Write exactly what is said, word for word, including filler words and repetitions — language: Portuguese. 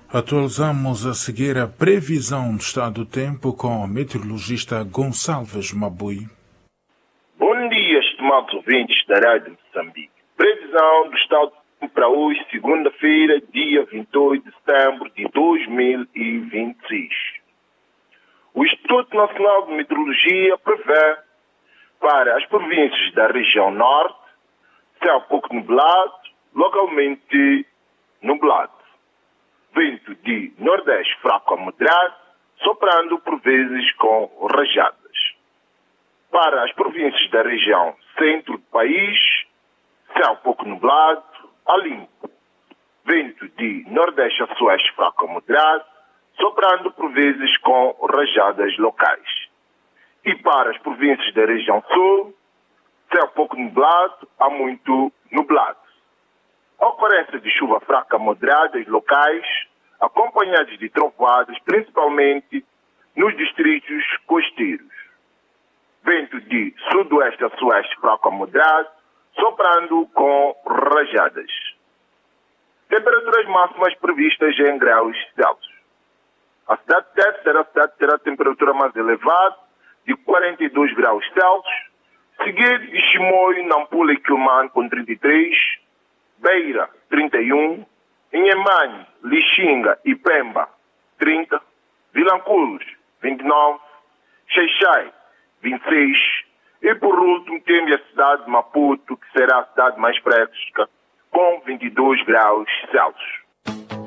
Atualizamos a seguir a previsão do estado do tempo com o meteorologista Gonçalves Mabui. Bom dia, estimados ouvintes da Rádio Moçambique. Previsão do estado do tempo para hoje, segunda-feira, dia vinte e oito de setembro de dois mil e vinte e seis. O Instituto Nacional de Meteorologia prevê para as províncias da região norte céu pouco nublado, localmente nublado. Vento de nordeste fraco a moderado, soprando por vezes com rajadas. Para as províncias da região centro do país, céu pouco nublado, a limpo. Vento de nordeste a sueste fraco a moderado, soprando por vezes com rajadas locais. E para as províncias da região sul, céu pouco nublado a muito nublado. A ocorrência de chuva fraca a moderadas locais, acompanhadas de trovoadas, principalmente nos distritos costeiros. Vento de sudoeste a sueste fraco a moderado, soprando com rajadas. Temperaturas máximas previstas em graus Celsius. A cidade de Tete será a cidade que terá a temperatura mais elevada, de quarenta e dois graus Celsius, seguido de Chimoio, Nampula e Quilmane com trinta e três, Beira, trinta e um, Inhemane, Lixinga e Pemba, trinta, Vilanculos, vinte e nove, Xaixai, vinte e seis, e por último temos a cidade de Maputo, que será a cidade mais fresca, com vinte e dois graus Celsius.